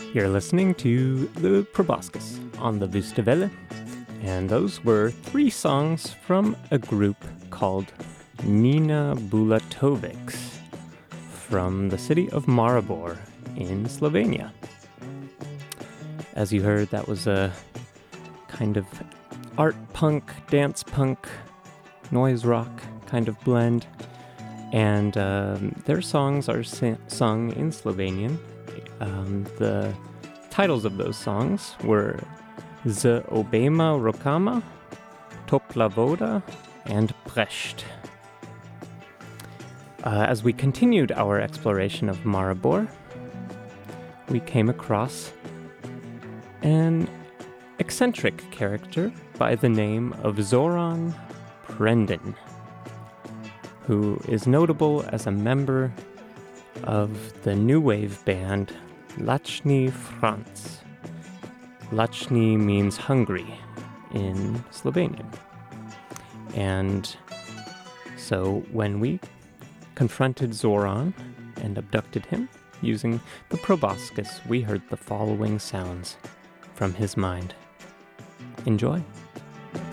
You're listening to the Proboscis on the Wusterwelle, and those were 3 songs from a group called Nina Bulatovics from the city of Maribor in Slovenia. As you heard, that was a kind of art punk, dance punk, noise rock kind of blend, and their songs are sung in Slovenian. The titles of those songs were Z obema rokama, Topla voda, and Brest. As we continued our exploration of Maribor, we came across an eccentric character by the name of Zoran Prendin, who is notable as a member of the new wave band Lačni Franc. Lačni means hungry in Slovenian. And so when we confronted Zoran and abducted him using the proboscis, we heard the following sounds from his mind. Enjoy.